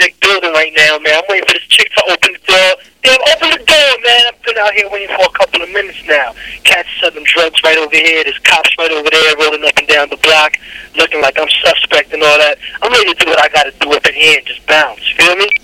sick building right now, man. I'm waiting for this chick to open the door. Damn, open the door, man. I've been out here waiting for a couple of minutes now. Cats selling drugs right over here. There's cops right over there rolling up and down the block, looking like I'm suspect and all that. I'm ready to do what I got to do up in here and just bounce. Feel me?